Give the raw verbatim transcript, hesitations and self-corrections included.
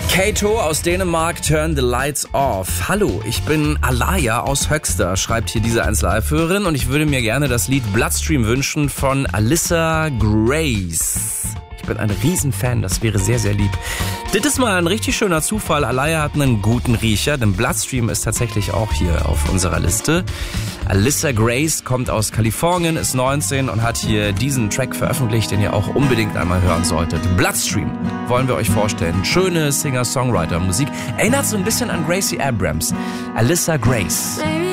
Kato aus Dänemark, Turn the Lights Off. Hallo, ich bin Alaya aus Höxter, schreibt hier diese eins Live-Hörerin und ich würde mir gerne das Lied Bloodstream wünschen von Alyssa Grace. Ich bin ein Riesenfan, das wäre sehr, sehr lieb. Das ist mal ein richtig schöner Zufall. Alaya hat einen guten Riecher, denn Bloodstream ist tatsächlich auch hier auf unserer Liste. Alyssa Grace kommt aus Kalifornien, ist neunzehn und hat hier diesen Track veröffentlicht, den ihr auch unbedingt einmal hören solltet. Bloodstream wollen wir euch vorstellen. Schöne Singer-Songwriter-Musik. Erinnert so ein bisschen an Gracie Abrams. Alyssa Grace.